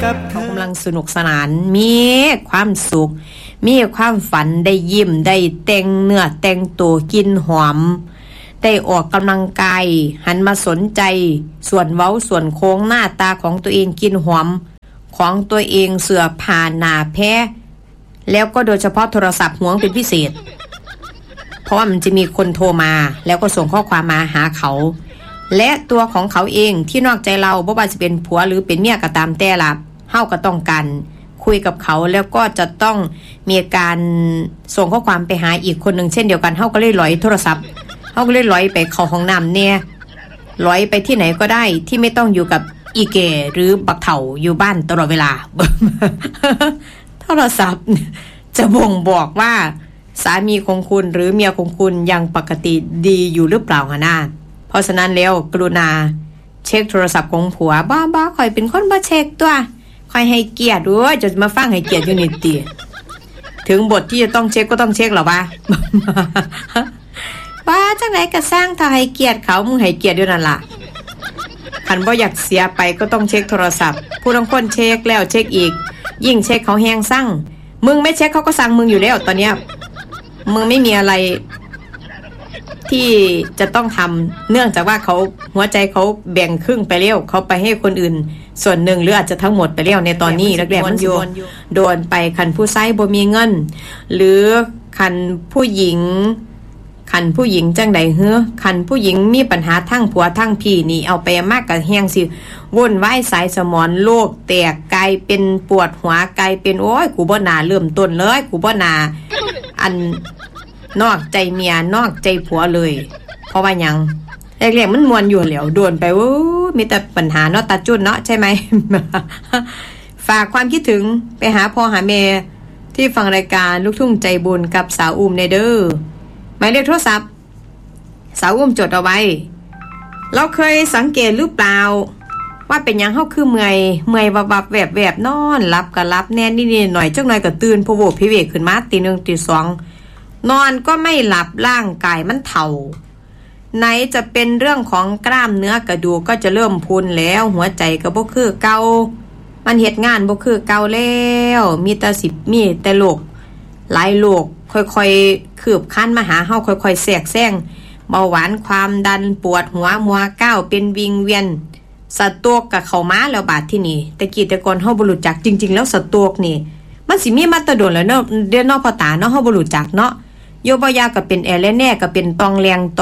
กับเขากำลังสนุกสนานมีความสุขมีความฝันได้ยิ้มได้แต่งเนื้อแต่งตัวกินหอมได้ออกกำลังกายหันมาสนใจส่วนเว้าส่วนโค้งหน้าตาของตัวเองกินหอมของตัวเองเสื้อผ้าหน้าแพ้แล้วก็โดยเฉพาะโทรศัพท์หวงเป็นพิเศษเพราะว่ามันจะมีคนโทรมาแล้วก็ส่งข้อความมาหาเขาและตัวของเขาเองที่นอกใจเราบ่ว่าจะเป็นผัวหรือเป็นเมียก็ตามแต่ละเฮาก็ต้องการคุยกับเขาแล้วก็จะต้องมีการส่งข้อความไปหาอีกคนหนึ่งเช่นเดียวกันเฮาก็เลยลอยโทรศัพท์เฮาก็เลยลอยไปเข้าห้องน้ำเนี่ยลอยไปที่ไหนก็ได้ที่ไม่ต้องอยู่กับอีเกหรือบักเฒ่าอยู่บ้านตลอดเวลา โทรศัพท์จะบ่งบอกว่าสามีของคุณหรือเมียของคุณยังปกติดีอยู่หรือเปล่าหะนะเพราะฉะนั้นแล้วกรุณาเช็คโทรศัพท์ของผัวบ้าๆข่อยเป็นคนบ่เช็คตัวข่อยให้เกียรติด้วยจะมาฟังให้เกียรติอยู่นี่ติถึงบทที่จะต้องเช็คก็ต้องเช็คหรอวะ ว่าจังไหนก็สร้างถ้าให้เกียรติเขามึงให้เกียรติอยู่นั่นล่ะคันบ่อยากเสียไปก็ต้องเช็คโทรศัพท์ผู้บางคนเช็คแล้วเช็คอีกยิ่งเช็คเขาแฮงสั่งมึงไม่เช็คเขาก็สั่งมึงอยู่แล้วตอนเนี้ยมึงไม่มีอะไรที่จะต้องทำเนื่องจากว่าเขาหัวใจเขาแบ่งครึ่งไปแล้วเขาไปให้คนอื่นส่วนหนึ่งหรืออาจจะทั้งหมดไปแล้วในตอนนี้แรกๆมันโดนไปคันผู้ใช้บ่มีเงินหรือคันผู้หญิงจังใดเฮ้อคันผู้หญิงมีปัญหาทั้งผัวทั้งพี่นี่เอาไปมากกับแฮงสิวุ่นวายสายสมองโลกแตกกลายเป็นปวดหัวกลายเป็นโอ้ยกูบ่น่าเริ่มต้นเลยกูบ่น่าอันนอกใจเมียนอกใจผัวเลยเพราะว่าหยังแรกๆมันมวนอยู่แล้วโดนไปโอ้มีแต่ปัญหาเนาะตาจุ้นเนาะใช่ไหม ฝากความคิดถึงไปหาพ่อหาแม่ที่ฟังรายการลูกทุ่งใจบุญกับสาวอุ้มในเด้อหมายเลขโทรศัพท์สาวอุ้มจดเอาไว้เราเคยสังเกตหรือเปล่าว่าเป็นหยังเฮาคือเมื่อยวับๆแวบๆนอนหลับก็หลับแน่นิดๆหน่อยจักหน่อยก็ตื่นพะโวพิเวกขึ้นมาตี 1 ตี 2นอนก็ไม่หลับร่างกายมันเฒ่าไหนจะเป็นเรื่องของกล้ามเนื้อกระดูกก็จะเริ่มพุนแล้วหัวใจก็บ่คือเก่ามันเฮ็ดงานบ่คือเก่าแล้วมีแต่โรคหลายโรคค่อยๆคืบคานมาหาเฮาค่อยๆแทรกแซงเบาหวานความดันปวดหัวมัวก้าวเป็นวิงเวียนสะโตรกก็เข้ามาแล้วบาดที่นี่แต่กี้แต่ก่อนเฮาบ่รู้จักจริงๆแล้วสะโตรกนี่มันสิมีมาแต่โดนแล้วเนาะเดี๋ยวเนาะพ่อตาเนาะเฮาบ่รู้จักเนาะโยบยาก็เป็นแอร์และแน่ก็เป็นตองแรง